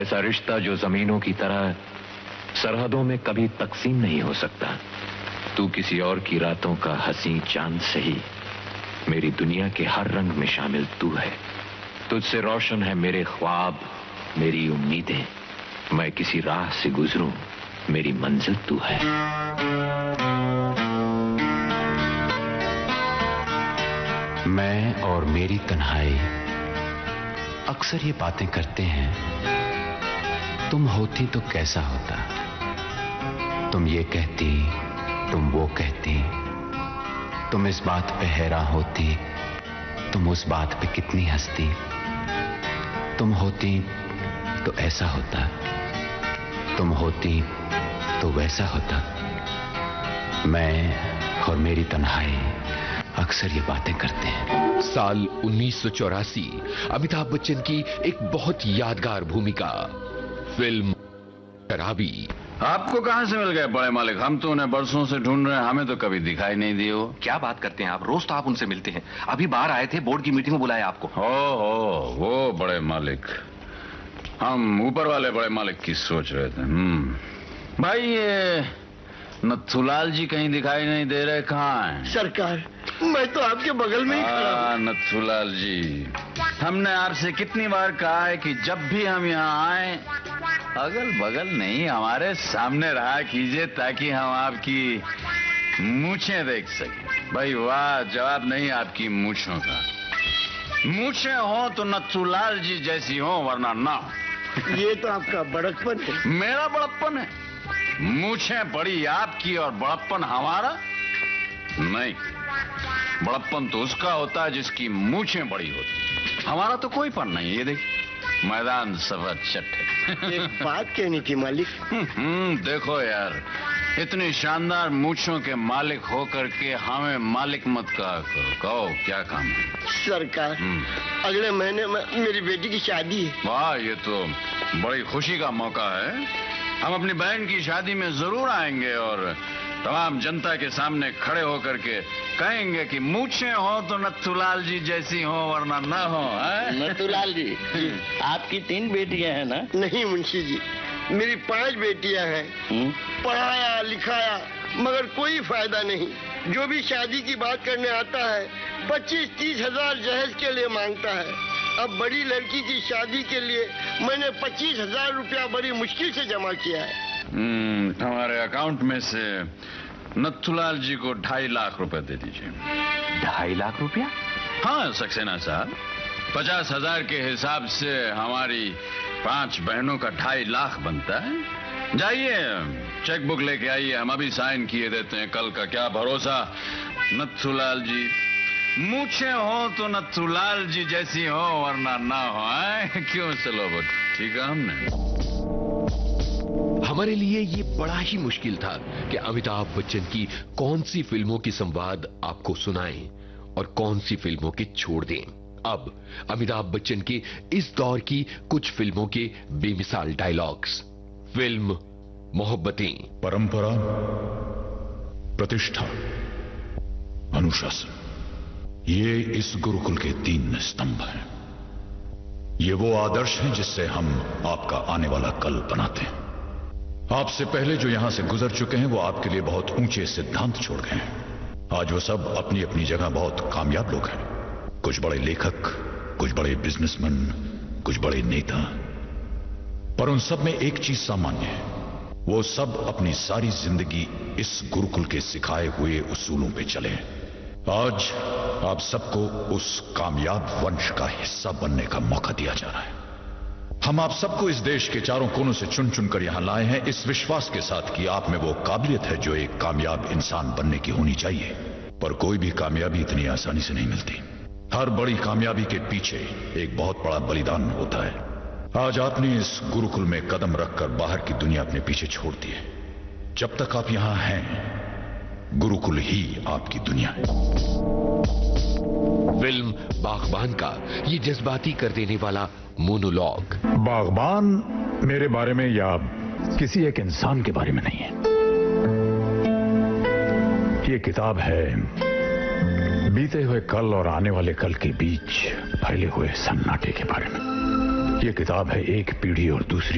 ऐसा रिश्ता जो जमीनों की तरह सरहदों में कभी तकसीम नहीं हो सकता। तू किसी और की रातों का हसी चांद सही, मेरी दुनिया के हर रंग में शामिल तू है। तुझसे रोशन है मेरे ख्वाब, मेरी उम्मीदें। मैं किसी राह से गुजरूं, मेरी मंजिल तू है। मैं और मेरी तन्हाई अक्सर ये बातें करते हैं, तुम होती तो कैसा होता। तुम ये कहती, तुम वो कहती, तुम इस बात पे हैरान होती, तुम उस बात पे कितनी हंसती। तुम होती तो ऐसा होता, तुम होती तो वैसा होता। मैं और मेरी तन्हाई अक्सर ये बातें करते हैं। साल 1984 अमिताभ बच्चन की एक बहुत यादगार भूमिका, फिल्म शराबी। आपको कहां से मिल गए बड़े मालिक? हम तो उन्हें बरसों से ढूंढ रहे हैं, हमें तो कभी दिखाई नहीं दिए वो। क्या बात करते हैं आप, रोज तो आप उनसे मिलते हैं। अभी बाहर आए थे, बोर्ड की मीटिंग में बुलाया आपको। हो वो बड़े मालिक, हम ऊपर वाले बड़े मालिक की सोच रहे थे। भाई ये नथुलाल जी कहीं दिखाई नहीं दे रहे, कहाँ हैं? सरकार, मैं तो आपके बगल में ही खड़ा हूं। नथुलाल जी, हमने आपसे कितनी बार कहा है कि जब भी हम यहाँ आए अगल बगल नहीं, हमारे सामने रहा कीजिए ताकि हम आपकी मूछें देख सकें। भाई वाह, जवाब नहीं आपकी मूछों का। मूछें हो तो नथुलाल जी जैसी हो, वरना ना हो। ये तो आपका बड़प्पन है। मेरा बड़प्पन है? मूछें बड़ी आपकी और बड़प्पन हमारा? नहीं, बड़प्पन तो उसका होता है जिसकी मूछें बड़ी होती। हमारा तो कोई पन नहीं। ये देखिए, मैदान सफेद चट है। एक बात कहनी थी मालिक। देखो यार, इतनी शानदार मूछों के मालिक होकर के हमें मालिक मत कहा करो। कहो क्या काम है? सरकार, अगले महीने में मेरी बेटी की शादी है। वाह, ये तो बड़ी खुशी का मौका है। हम अपनी बहन की शादी में जरूर आएंगे और तमाम जनता के सामने खड़े होकर के कहेंगे कि मूछें हो तो नथुलाल जी जैसी हो, वरना न हो। नथुलाल जी, आपकी 3 बेटियां हैं ना? नहीं मुंशी जी, मेरी 5 बेटियां हैं। पढ़ाया लिखाया मगर कोई फायदा नहीं। जो भी शादी की बात करने आता है 25-30 हजार जहेज के लिए मांगता है। अब बड़ी लड़की की शादी के लिए मैंने 25,000 रुपया बड़ी मुश्किल से जमा किया है। हमारे अकाउंट में से नथुलाल जी को 2.5 लाख रुपए दे दीजिए। 2.5 लाख रुपया? हाँ सक्सेना साहब, 50,000 के हिसाब से हमारी 5 बहनों का 2.5 लाख बनता है। जाइए चेक बुक लेके आइए, हम अभी साइन किए देते हैं। कल का क्या भरोसा। नथुलाल जी, मूछें हो तो नथुलाल जी जैसी हो, वरना ना हो। क्यों? चलो वो ठीक है। हमने हमारे लिए ये बड़ा ही मुश्किल था कि अमिताभ बच्चन की कौन सी फिल्मों की संवाद आपको सुनाएं और कौन सी फिल्मों के छोड़ दें। अब अमिताभ बच्चन के इस दौर की कुछ फिल्मों के बेमिसाल डायलॉग्स। फिल्म मोहब्बतें। परंपरा, प्रतिष्ठा, अनुशासन, ये इस गुरुकुल के 3 स्तंभ हैं। ये वो आदर्श हैं जिससे हम आपका आने वाला कल बनाते हैं। आपसे पहले जो यहां से गुजर चुके हैं वो आपके लिए बहुत ऊंचे सिद्धांत छोड़ गए हैं। आज वो सब अपनी अपनी जगह बहुत कामयाब लोग हैं। कुछ बड़े लेखक, कुछ बड़े बिजनेसमैन, कुछ बड़े नेता। पर उन सब में एक चीज सामान्य है, वो सब अपनी सारी जिंदगी इस गुरुकुल के सिखाए हुए उसूलों पे चले। आज आप सबको उस कामयाब वंश का हिस्सा बनने का मौका दिया जा रहा है। हम आप सबको इस देश के चारों कोनों से चुन चुन कर यहां लाए हैं, इस विश्वास के साथ कि आप में वो काबिलियत है जो एक कामयाब इंसान बनने की होनी चाहिए। पर कोई भी कामयाबी इतनी आसानी से नहीं मिलती। हर बड़ी कामयाबी के पीछे एक बहुत बड़ा बलिदान होता है। आज आपने इस गुरुकुल में कदम रखकर बाहर की दुनिया अपने पीछे छोड़ दी है। जब तक आप यहां हैं, गुरुकुल ही आपकी दुनिया है। फिल्म बागबान का ये जज्बाती कर देने वाला मोनोलॉग। बागबान मेरे बारे में या किसी एक इंसान के बारे में नहीं है। ये किताब है बीते हुए कल और आने वाले कल के बीच फैले हुए सन्नाटे के बारे में। ये किताब है एक पीढ़ी और दूसरी